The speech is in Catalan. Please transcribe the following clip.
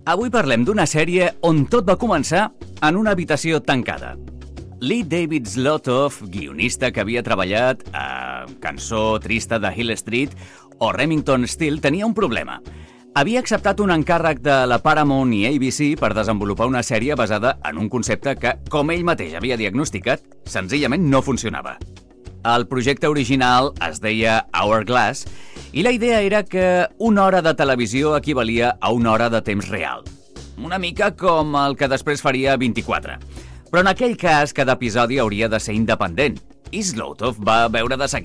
Avui parlem d'una sèrie on tot va començar en una habitació tancada. Lee David Zlotoff, guionista que havia treballat a Cançó trista de Hill Street o Remington Steele, tenia un problema. Havia acceptat un encàrrec de la Paramount i ABC per desenvolupar una sèrie basada en un concepte que, com ell mateix havia diagnosticat, senzillament no funcionava. El projecte original es deia Hourglass i la idea era que una hora de televisió equivalia a una hora de temps real. Una mica com el que després faria 24. Però en aquell cas, cada episodi hauria de ser independent. I Zlotoff va veure de seguida